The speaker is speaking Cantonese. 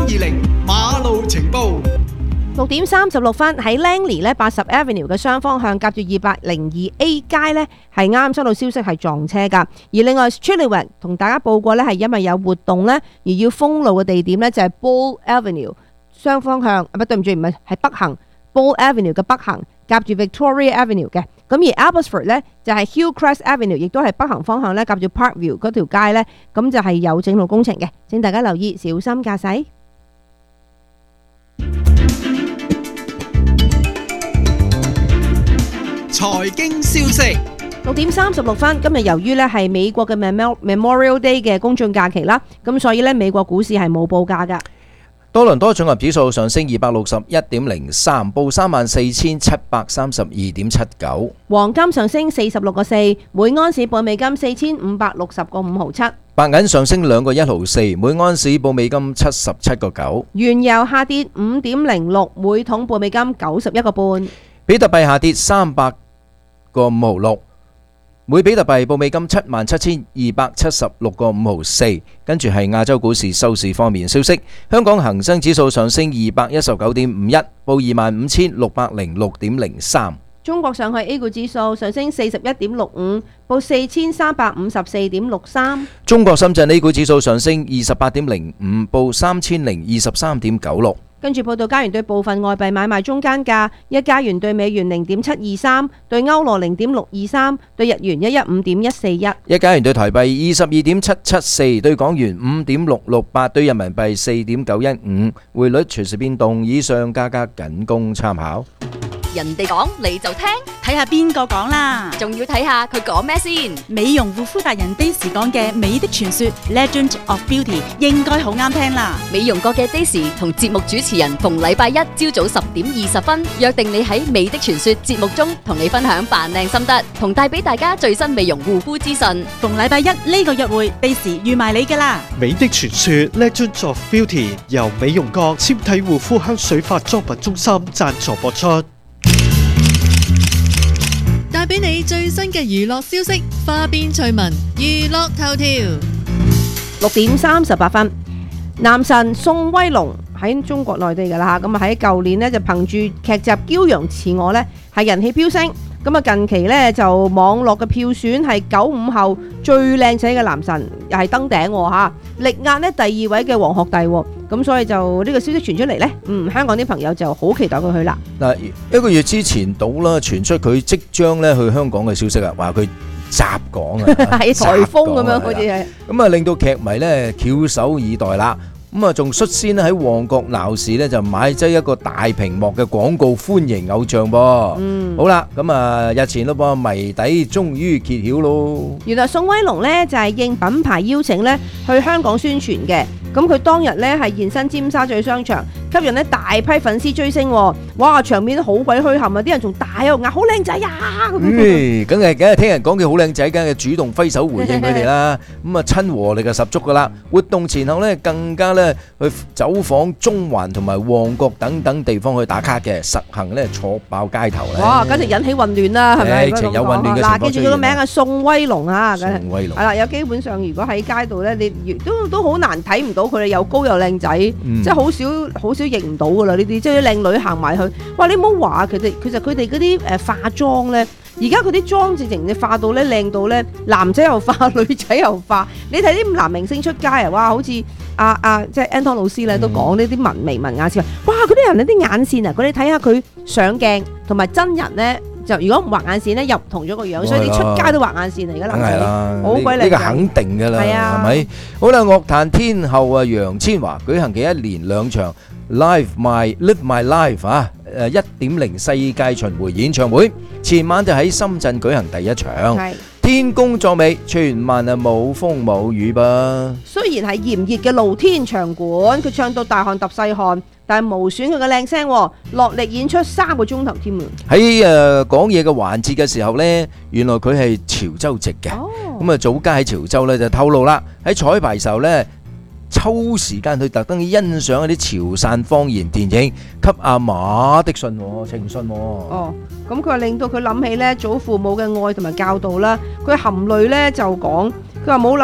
920馬路情報。 6:36喺 Langley 咧80 Avenue 嘅雙方向夾住202A 街咧係啱收到消息係撞車㗎。而另外 Chilliwack 同大家報過咧係因為有活動咧而要封路嘅地點咧就係 Ball Avenue 雙方向對唔住唔係北行 Ball Avenue 嘅北行夾住 Victoria Avenue 嘅。咁而 Abbotsford 咧就係 Hillcrest Avenue 亦都係北行方向咧夾住 Parkview 嗰條街咧咁就係有整路工程嘅，請大家留意小心駕駛。 財經消息 6:36，今日由於咧係美國嘅 Memorial Day 嘅公眾假期啦，咁所以咧美國股市係冇報價噶。 多倫多綜合指數上升261.03，報34,732.79。 黃金上升46.4，每盎司報美金4560.5毫7。 白銀上升2個1毫4，每盎司報美金77.9。 原油下跌5.06，每桶報美金91個半。 比特幣下跌300.5毫6，每比特幣報美金77,276.5毫4。跟住係亞洲股市收市方面消息，香港恒生指數上升219.51，報25,606.03。 中國上海 A 股指數上升41.65，報4354.63。 中國深圳 A 股指數上升28.05，報3023.96。 跟住報道加元對部分外幣買賣中間價：一加元對美元0.723，對歐羅0.623，對日元115.141。 一加元對台幣22.774，對港元5.668，對人民幣4.915。匯率隨時變動，以上價格僅供參考。 人哋講你就聽， 睇下邊個講啦， 仲要睇下佢講咩先。 美容護膚達人 Daisy 講嘅美的傳說 Legend of Beauty 應該好啱聽啦。 美容國嘅 Daisy 同節目主持人逢禮拜一朝早10:20約定你喺美的傳說節目中同你分享扮靚心得，同帶俾大家最新美容護膚資訊。 逢禮拜一呢個約會 Daisy 預埋你㗎啦。 美的傳說 Legend of Beauty 由美容國纖體護膚香水化妝品中心贊助播出。 帶俾你最新嘅娛樂消息，花邊趣聞，娛樂頭條。 6:38，男神宋威龍喺中國內地㗎啦，咁啊喺舊年呢就憑住劇集《驕陽似我》呢係人氣飆升，咁啊近期呢就網絡嘅票選係95後最靚仔嘅男神，又係登頂嚇，力壓呢第2位嘅黃學帝，咁所以就呢個消息傳出嚟呢，香港啲朋友就好期待佢去啦。 嗱，一個月之前到啦，傳出佢即將咧去香港嘅消息啊，話佢襲港啊， 係颱風咁樣好似係， 咁啊令到劇迷咧翹首以待啦。咁啊仲率先喺旺角鬧市咧就買咗一個大屏幕嘅廣告歡迎偶像噃。好啦，咁啊日前咯噃，謎底終於揭曉咯。 原來宋威龍咧就係應品牌邀請咧去香港宣傳嘅。咁佢當日咧係現身尖沙咀商場，吸引咧大批粉絲追星，哇！場面好鬼墟冚啊！啲人仲大喺度嗌好靚仔啊！ 梗係聽人講佢好靚仔，梗係主動揮手回應佢哋啦。咁啊親和力就十足噶啦。活動前後咧更加咧去走訪中環同埋旺角等等地方去打卡嘅，實行咧坐爆街頭咧。 哇！簡直引起混亂啦，係咪？ 情有混亂嘅情況。 嗱，記住佢個名係宋威龍啊！ 宋威龍係啦，有基本上如果喺街度咧，你都好難睇唔到佢哋又高又靚仔，即係好少認唔到噶啦呢啲，即係啲靚女行埋去，哇！你唔好話其實佢哋嗰啲化妝咧，而家佢啲妝直情你化到咧靚到咧，男仔又化，女仔又化。你睇啲男明星出街啊，哇！好似即係 Anton 老師咧都講呢啲紋眉紋眼線，哇！嗰啲人呢啲眼線啊，佢哋睇下佢上鏡同埋真人咧。就如果唔畫眼線咧，又唔同咗個樣，所以你出街都畫眼線嚟㗎啦，好鬼靚， 呢個肯定㗎啦，係咪？好啦，樂壇天后啊，楊千嬅舉行嘅1連2場 Live My Life 1.0世界巡迴演唱會，前晚就喺深圳舉行第1場。天公作美，全晚冇風冇雨噃。雖然係炎熱嘅露天場館，佢唱到大汗揼細汗，但係無損佢嘅靚聲，落力演出3個鐘頭添啊！ 喺講嘢嘅環節嘅時候呢，原來佢係潮州籍嘅，咁啊祖家喺潮州呢就透露啦，喺彩排時候呢，抽時間去特登欣賞一啲潮汕方言電影，給阿馬的信情信。 咁佢話令到佢諗起咧祖父母嘅愛同埋教導啦。佢含淚咧就講，佢話冇諗